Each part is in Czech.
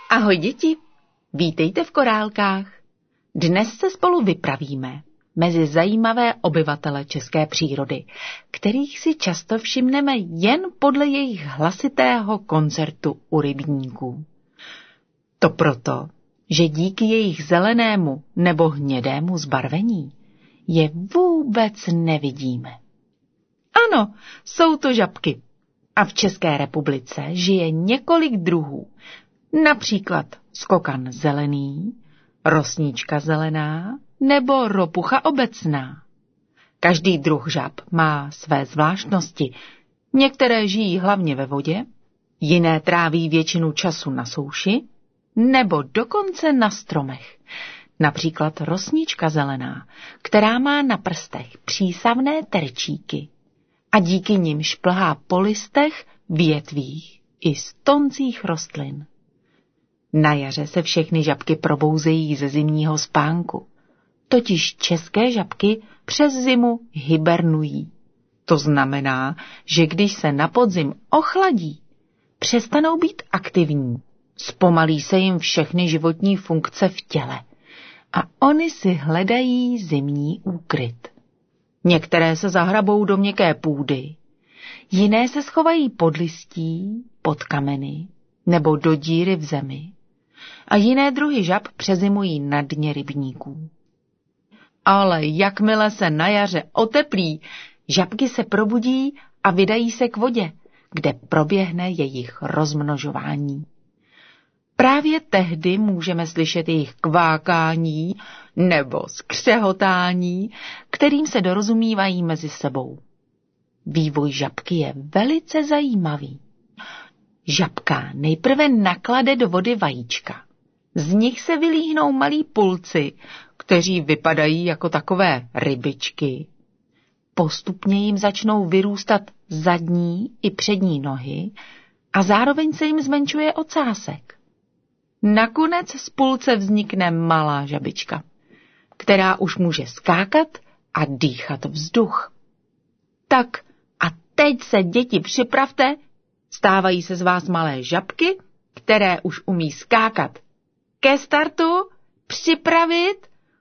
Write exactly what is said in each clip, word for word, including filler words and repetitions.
Ahoj děti, vítejte v Korálkách. Dnes se spolu vypravíme mezi zajímavé obyvatele české přírody, kterých si často všimneme jen podle jejich hlasitého koncertu u rybníků. To proto, že díky jejich zelenému nebo hnědému zbarvení je vůbec nevidíme. Ano, jsou to žabky. A v České republice žije několik druhů, například skokan zelený, rosnička zelená nebo ropucha obecná. Každý druh žab má své zvláštnosti. Některé žijí hlavně ve vodě, jiné tráví většinu času na souši nebo dokonce na stromech. Například rosnička zelená, která má na prstech přísavné terčíky a díky nim šplhá po listech, větvích i stoncích rostlin. Na jaře se všechny žabky probouzejí ze zimního spánku, totiž české žabky přes zimu hibernují. To znamená, že když se na podzim ochladí, přestanou být aktivní, zpomalí se jim všechny životní funkce v těle a oni si hledají zimní úkryt. Některé se zahrabou do měkké půdy, jiné se schovají pod listí, pod kameny nebo do díry v zemi a jiné druhy žab přezimují na dně rybníků. Ale jakmile se na jaře oteplí, žabky se probudí a vydají se k vodě, kde proběhne jejich rozmnožování. Právě tehdy můžeme slyšet jejich kvákání nebo skřehotání, kterým se dorozumívají mezi sebou. Vývoj žabky je velice zajímavý. Žabka nejprve naklade do vody vajíčka. Z nich se vylíhnou malí pulci, kteří vypadají jako takové rybičky. Postupně jim začnou vyrůstat zadní i přední nohy a zároveň se jim zmenšuje ocásek. Nakonec z pulce vznikne malá žabička, která už může skákat a dýchat vzduch. Tak a teď se, děti, připravte, stávají se z vás malé žabky, které už umí skákat. Ke startu, připravit,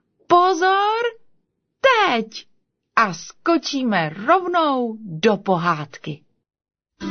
pozor, teď! A skočíme rovnou do pohádky.